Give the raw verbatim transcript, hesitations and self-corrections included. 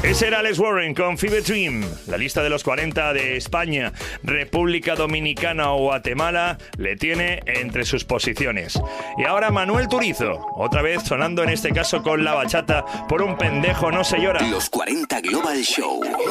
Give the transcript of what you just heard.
Ese era Alex Warren con Fever Dream. La lista de los cuarenta de España, República Dominicana o Guatemala le tiene entre sus posiciones. Y ahora Manuel Turizo, otra vez sonando en este caso con la bachata, Por un pendejo no se llora. Los cuarenta Global Show.